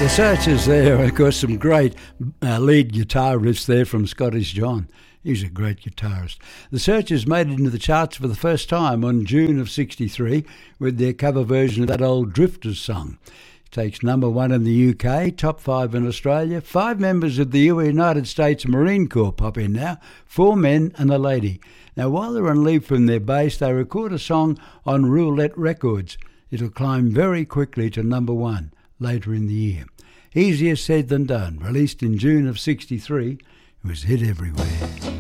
The Searchers there, of course, some great lead guitar riffs there from Scottish John. He's a great guitarist. The Searchers made it into the charts for the first time on June of 63 with their cover version of that old Drifters song. It takes number one in the UK, top 5 in Australia. 5 members of the United States Marine Corps pop in now, 4 men and a lady. Now, while they're on leave from their base, they record a song on Roulette Records. It'll climb very quickly to number 1 later in the year. Easier said than done. Released in June of 63, it was hit everywhere.